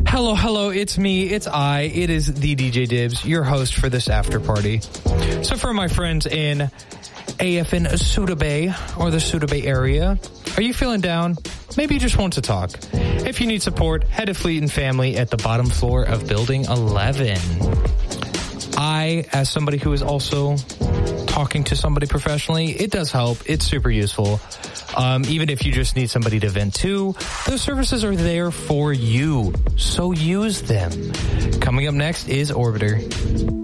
Hello, it's me, it is the DJ Dibs, your host for this after party. So for my friends in AFN Suda Bay or the Suda Bay area, are you feeling down? Maybe you just want to talk. If you need support, head to Fleet and Family at the bottom floor of Building 11. I, as somebody who is also talking to somebody professionally, it does help. It's super useful. Even if you just need somebody to vent to, those services are there for you. So use them. Coming up next is Orbiter.